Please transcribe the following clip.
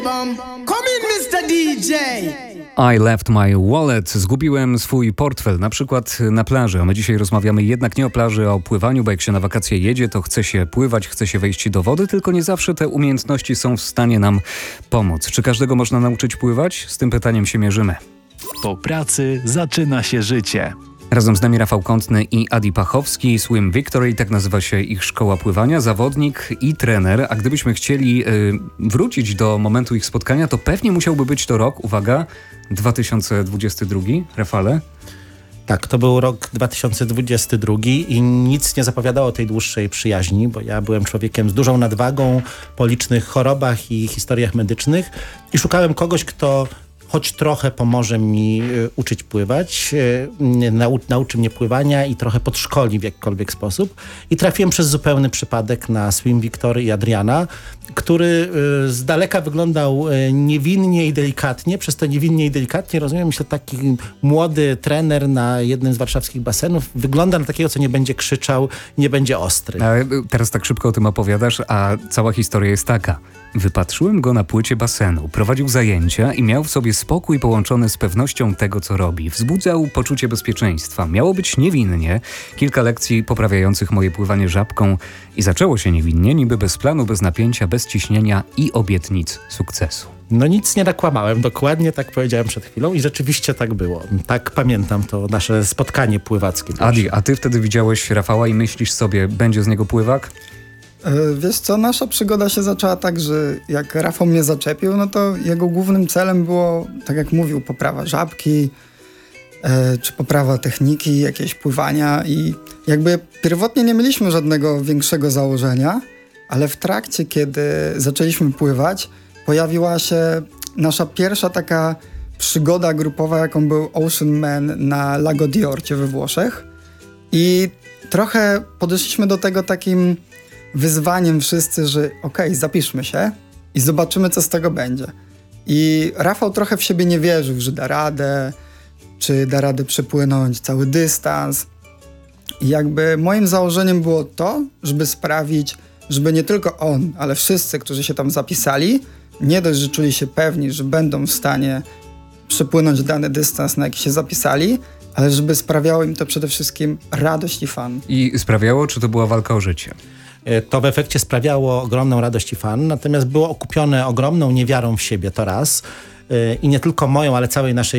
Come in, Mr. DJ! I left my wallet. Zgubiłem swój portfel, na przykład na plaży. A my dzisiaj rozmawiamy jednak nie o plaży, a o pływaniu, bo jak się na wakacje jedzie, to chce się pływać, chce się wejść do wody, tylko nie zawsze te umiejętności są w stanie nam pomóc. Czy każdego można nauczyć pływać? Z tym pytaniem się mierzymy. Po pracy zaczyna się życie. Razem z nami Rafał Kątny i Adi Pachowski, Swim Victory, tak nazywa się ich szkoła pływania, zawodnik i trener. A gdybyśmy chcieli wrócić do momentu ich spotkania, to pewnie musiałby być to rok, uwaga, 2022, Rafale? Tak, to był rok 2022 i nic nie zapowiadało tej dłuższej przyjaźni, bo ja byłem człowiekiem z dużą nadwagą po licznych chorobach i historiach medycznych i szukałem kogoś, kto choć trochę pomoże mi uczyć pływać, nauczy mnie pływania i trochę podszkoli w jakikolwiek sposób. I trafiłem przez zupełny przypadek na Swim Victory i Adriana, który z daleka wyglądał niewinnie i delikatnie. Przez to niewinnie i delikatnie rozumiem, myślę, taki młody trener na jednym z warszawskich basenów wygląda na takiego, co nie będzie krzyczał, nie będzie ostry. A teraz tak szybko o tym opowiadasz, a cała historia jest taka. Wypatrzyłem go na płycie basenu, prowadził zajęcia i miał w sobie spokój połączony z pewnością tego, co robi. Wzbudzał poczucie bezpieczeństwa. Miało być niewinnie, kilka lekcji poprawiających moje pływanie żabką i zaczęło się niewinnie, niby bez planu, bez napięcia, bez ciśnienia i obietnic sukcesu. No nic nie nakłamałem, dokładnie tak powiedziałem przed chwilą i rzeczywiście tak było. Tak pamiętam to nasze spotkanie pływackie. Adi, a ty wtedy widziałeś Rafała i myślisz sobie, będzie z niego pływak? Wiesz co, nasza przygoda się zaczęła tak, że jak Rafał mnie zaczepił, no to jego głównym celem było, tak jak mówił, poprawa żabki, czy poprawa techniki, jakieś pływania i jakby pierwotnie nie mieliśmy żadnego większego założenia, ale w trakcie, kiedy zaczęliśmy pływać, pojawiła się nasza pierwsza taka przygoda grupowa, jaką był Ocean Man na Lago di Orcie we Włoszech i trochę podeszliśmy do tego takim wyzwaniem wszyscy, że okej, zapiszmy się i zobaczymy, co z tego będzie. I Rafał trochę w siebie nie wierzył, że da radę, czy da radę przepłynąć cały dystans. I jakby moim założeniem było to, żeby sprawić, żeby nie tylko on, ale wszyscy, którzy się tam zapisali, nie dość, że czuli się pewni, że będą w stanie przepłynąć dany dystans, na jaki się zapisali, ale żeby sprawiało im to przede wszystkim radość i fan. I sprawiało, czy to była walka o życie? To w efekcie sprawiało ogromną radość i fan, natomiast było okupione ogromną niewiarą w siebie, to raz. I nie tylko moją, ale całej naszej